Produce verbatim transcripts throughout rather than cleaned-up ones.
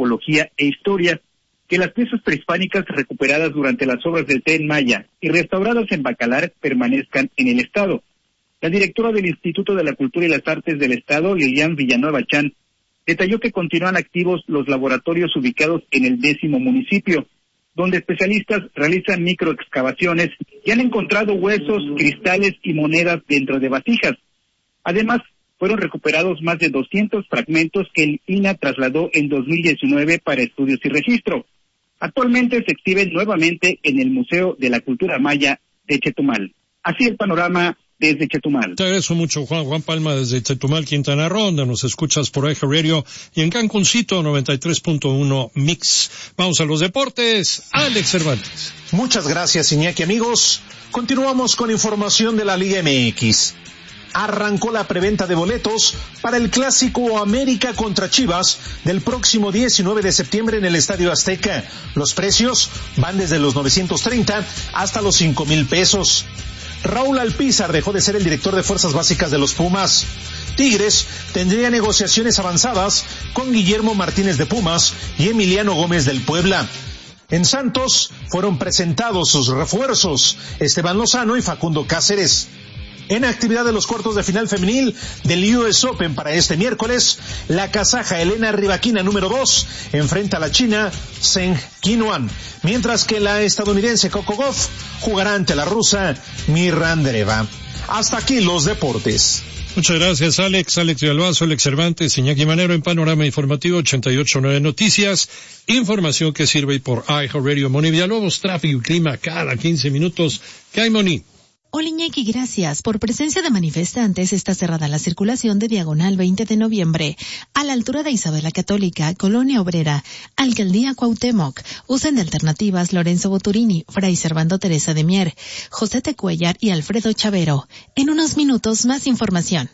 antropología e historia que las piezas prehispánicas recuperadas durante las obras del Tren Maya y restauradas en Bacalar permanezcan en el Estado. La directora del Instituto de la Cultura y las Artes del Estado, Lilian Villanueva Chan, detalló que continúan activos los laboratorios ubicados en el décimo municipio, donde especialistas realizan microexcavaciones y han encontrado huesos, cristales y monedas dentro de vasijas. Además, fueron recuperados más de doscientos fragmentos que el I N A trasladó en dos mil diecinueve para estudios y registro. Actualmente se exhiben nuevamente en el Museo de la Cultura Maya de Chetumal. Así el panorama desde Chetumal. Te agradezco mucho, Juan. Juan Palma desde Chetumal, Quintana Roo, donde nos escuchas por Eje Radio y en Cancuncito noventa y tres punto uno Mix. Vamos a los deportes. Alex Cervantes. Muchas gracias, Iñaki. Amigos, continuamos con información de la Liga M X. Arrancó la preventa de boletos para el clásico América contra Chivas del próximo diecinueve de septiembre en el Estadio Azteca. Los precios van desde los novecientos treinta hasta los cinco mil pesos. Raúl Alpizar dejó de ser el director de Fuerzas Básicas de los Pumas. Tigres tendría negociaciones avanzadas con Guillermo Martínez de Pumas y Emiliano Gómez del Puebla. En Santos fueron presentados sus refuerzos, Esteban Lozano y Facundo Cáceres. En actividad de los cuartos de final femenil del U S Open para este miércoles, la kazaja Elena Rybakina número dos enfrenta a la china Zheng Qinhuan, mientras que la estadounidense Coco Gauff jugará ante la rusa Mirra Andreeva. Hasta aquí los deportes. Muchas gracias, Alex. Alex Villalbazo, Alex Cervantes, Iñaki Manero en Panorama Informativo ochenta y ocho punto nueve Noticias. Información que sirve por iHeartRadio. Moni Villalobos, tráfico y clima cada quince minutos. ¿Qué hay, Moni? Hola Iñaki, gracias. Por presencia de manifestantes está cerrada la circulación de Diagonal veinte de noviembre a la altura de Isabela Católica, Colonia Obrera, Alcaldía Cuauhtémoc. Usen de alternativas Lorenzo Boturini, Fray Servando Teresa de Mier, José Tecuellar y Alfredo Chavero. En unos minutos más información.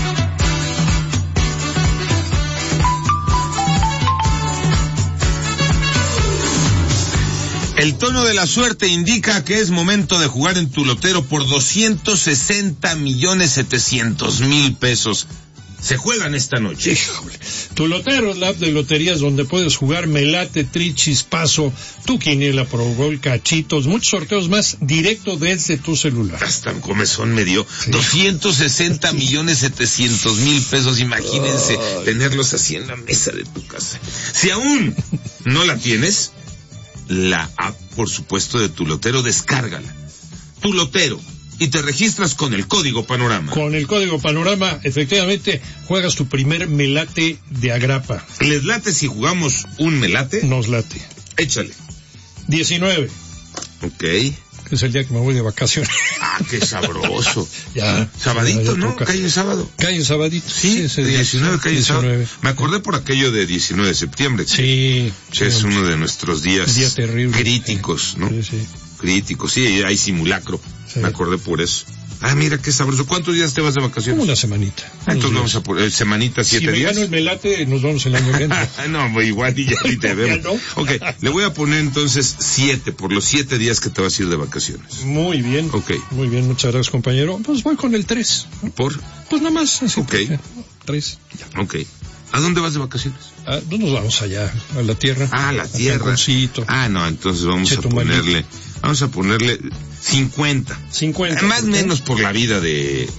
El tono de la suerte indica que es momento de jugar en tu lotero por doscientos sesenta millones setecientos mil pesos. Se juegan esta noche. Híjole. Tu lotero es la app de loterías donde puedes jugar Melate, Tri, Chispazo, tu quiniela, Pro Gol, Cachitos, muchos sorteos más directo desde tu celular. Hasta un comezón me dio. Sí. doscientos sesenta millones setecientos mil pesos. Imagínense oh. tenerlos así en la mesa de tu casa. Si aún no la tienes, la app, por supuesto, de Tu Lotero, descárgala. Tu Lotero. Y te registras con el código Panorama. Con el código Panorama, efectivamente, juegas tu primer melate de agrapa. ¿Les late si jugamos un melate? Nos late. Échale. diecinueve. Ok. Es el día que me voy de vacaciones. Ah, qué sabroso. Ya. Sabadito, ya, ya ¿no? toca. Cae en sábado. Cae en sabadito. Sí, sí, ese día. diecinueve cae en sábado. Me acordé por aquello de diecinueve de septiembre. Sí. Que es uno de nuestros días día terrible, críticos, sí. ¿no? Sí, sí. Críticos, sí, hay simulacro. Sí. Me acordé por eso. Ah, mira, qué sabroso. ¿Cuántos días te vas de vacaciones? Una semanita. Ah, entonces vamos a poner, semanita, siete si días. Si me gano el melate, nos vamos el año que entra. No, igual y ya ni te vemos. ¿No? Ok, le voy a poner entonces siete, por los siete días que te vas a ir de vacaciones. Muy bien. Ok. Muy bien, muchas gracias, compañero. Pues voy con el tres. ¿No? ¿Por? Pues nada más. Así ok. Que, tres. Ya. Ok. ¿A dónde vas de vacaciones? Ah, no nos vamos allá, a la tierra. Ah, a la tierra. Ah, no, entonces vamos Chetumalito. a ponerle, vamos a ponerle cincuenta. cincuenta. Más o menos por la vida de,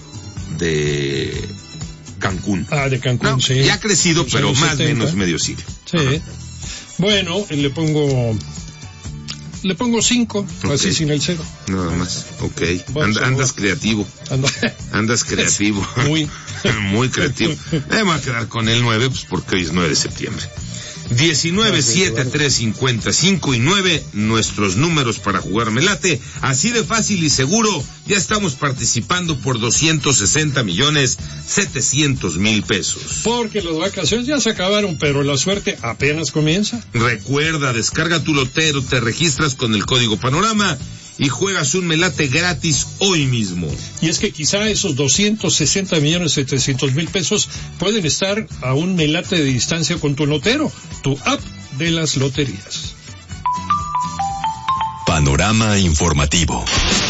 de Cancún. Ah, de Cancún, no, sí. Ya ha crecido, Los pero más o menos medio siglo. Sí. Ajá. Bueno, le pongo, le pongo cinco, okay. Así sin el cero. Nada más, ok. And, andas creativo. Anda. Andas creativo. Muy. Muy creativo. Me voy a quedar con el nueve, pues porque hoy es nueve de septiembre. diecinueve, siete, tres, cincuenta, cinco y nueve, nuestros números para jugar Melate. Así de fácil y seguro, ya estamos participando por doscientos sesenta millones setecientos mil pesos. Porque las vacaciones ya se acabaron, pero la suerte apenas comienza. Recuerda, descarga Tu Lotero, te registras con el código Panorama y juegas un melate gratis hoy mismo. Y es que quizá esos doscientos sesenta millones setecientos mil pesos pueden estar a un melate de distancia con Tu Lotero, tu app de las loterías. Panorama informativo.